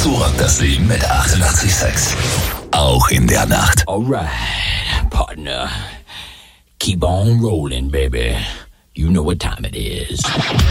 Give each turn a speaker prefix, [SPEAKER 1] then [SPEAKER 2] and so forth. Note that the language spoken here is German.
[SPEAKER 1] So rockt das Leben mit 88,6. Auch in der Nacht.
[SPEAKER 2] Alright, partner. Keep on rolling, baby. You know what time it is.